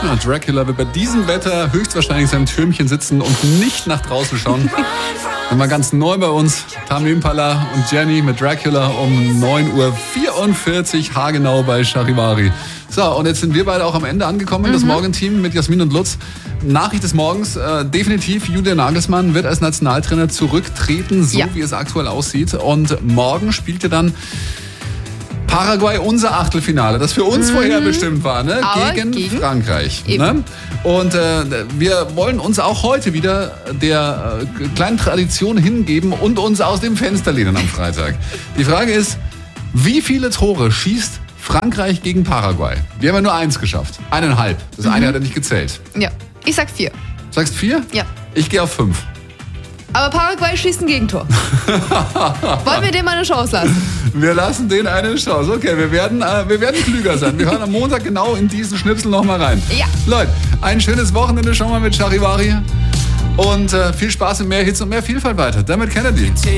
Ja, Dracula wird bei diesem Wetter höchstwahrscheinlich in seinem Türmchen sitzen und nicht nach draußen schauen. Dann mal ganz neu bei uns, Tame Impala und Jenny mit Dracula um 9:44 Uhr haargenau bei Charivari. So, und jetzt sind wir beide auch am Ende angekommen, das Morgenteam mit Jasmin und Lutz. Nachricht des Morgens, definitiv Julian Nagelsmann wird als Nationaltrainer zurücktreten, so wie es aktuell aussieht. Und morgen spielt er dann Paraguay, unser Achtelfinale, das für uns vorherbestimmt war, ne? Gegen Frankreich. Ne? Und wir wollen uns auch heute wieder der kleinen Tradition hingeben und uns aus dem Fenster lehnen am Freitag. Die Frage ist, wie viele Tore schießt Frankreich gegen Paraguay? Wir haben ja nur 1 geschafft. 1,5. Das eine hat er nicht gezählt. Ja, ich sag 4. Sagst 4? Ja. Ich gehe auf 5. Aber Paraguay schießt ein Gegentor. Wollen wir dem mal eine Chance lassen? Wir lassen denen eine Chance. Okay, wir werden klüger sein. Wir hören am Montag genau in diesen Schnipsel nochmal rein. Ja. Leute, ein schönes Wochenende schon mal mit Charivari. Und viel Spaß und mehr Hits und mehr Vielfalt weiter. Damit Kennedy.